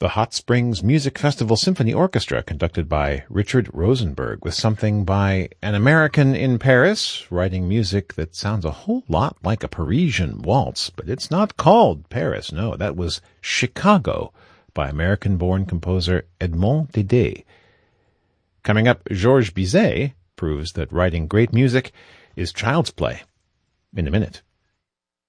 The Hot Springs Music Festival Symphony Orchestra, conducted by Richard Rosenberg, with something by an American in Paris, writing music that sounds a whole lot like a Parisian waltz, but it's not called Paris. No, that was Chicago by American-born composer Edmond Dédé. Coming up, Georges Bizet proves that writing great music is child's play. In a minute.